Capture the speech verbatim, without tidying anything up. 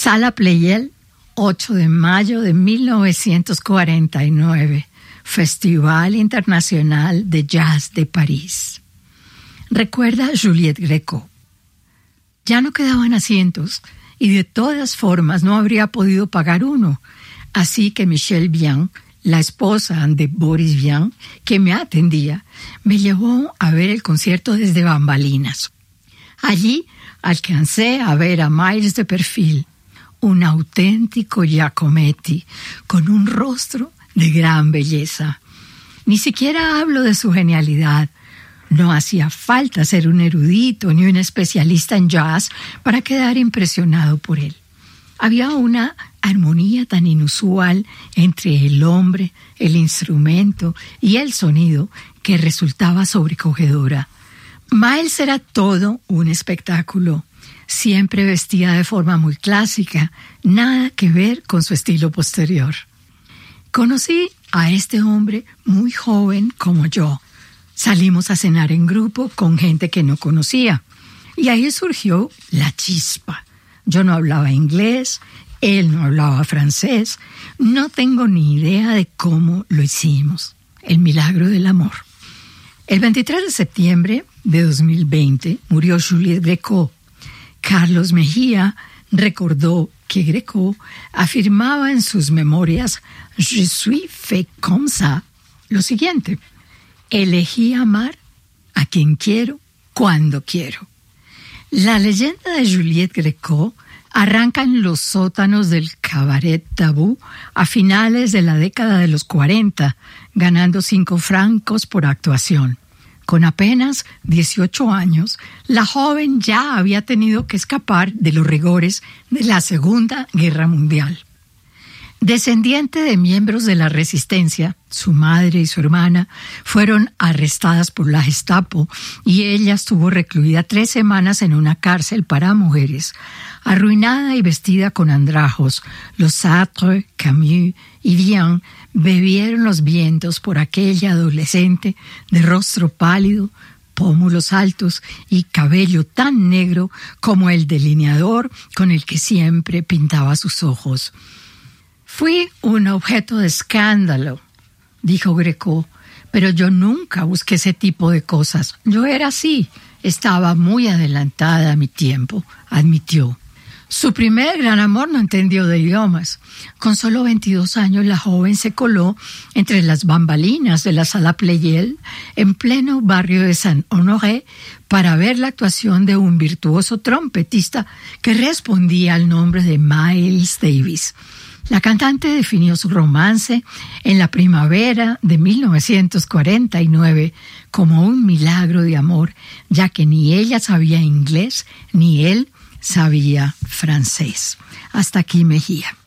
Sala Pleyel, ocho de mayo de mil novecientos cuarenta y nueve, Festival Internacional de Jazz de París. Recuerda Juliette Gréco. Ya no quedaban asientos y de todas formas no habría podido pagar uno, así que Michelle Vian, la esposa de Boris Vian, que me atendía, me llevó a ver el concierto desde bambalinas. Allí alcancé a ver a Miles de perfil, un auténtico Giacometti, con un rostro de gran belleza. Ni siquiera hablo de su genialidad. No hacía falta ser un erudito ni un especialista en jazz para quedar impresionado por él. Había una armonía tan inusual entre el hombre, el instrumento y el sonido que resultaba sobrecogedora. Miles era todo un espectáculo. Siempre vestía de forma muy clásica, nada que ver con su estilo posterior. Conocí a este hombre muy joven como yo. Salimos a cenar en grupo con gente que no conocía. Y ahí surgió la chispa. Yo no hablaba inglés, él no hablaba francés. No tengo ni idea de cómo lo hicimos. El milagro del amor. El veintitrés de septiembre de dos mil veinte murió Juliette Gréco. Carlos Mejía recordó que Gréco afirmaba en sus memorias «Je suis fait comme ça» lo siguiente: elegí amar a quien quiero, cuando quiero. La leyenda de Juliette Gréco arranca en los sótanos del Cabaret Tabú a finales de la década de los cuarenta, ganando cinco francos por actuación. Con apenas dieciocho años, la joven ya había tenido que escapar de los rigores de la Segunda Guerra Mundial. Descendiente de miembros de la Resistencia, su madre y su hermana fueron arrestadas por la Gestapo y ella estuvo recluida tres semanas en una cárcel para mujeres. Arruinada y vestida con andrajos, los Sartre, Camus y Vian bebieron los vientos por aquella adolescente de rostro pálido, pómulos altos y cabello tan negro como el delineador con el que siempre pintaba sus ojos. Fui un objeto de escándalo, dijo Gréco, pero yo nunca busqué ese tipo de cosas. Yo era así, estaba muy adelantada a mi tiempo, admitió. Su primer gran amor no entendió de idiomas. Con solo veintidós años, la joven se coló entre las bambalinas de la Sala Pleyel, en pleno barrio de Saint-Honoré, para ver la actuación de un virtuoso trompetista que respondía al nombre de Miles Davis. La cantante definió su romance en la primavera de mil novecientos cuarenta y nueve como un milagro de amor, ya que ni ella sabía inglés ni él sabía francés. Hasta aquí Mejía.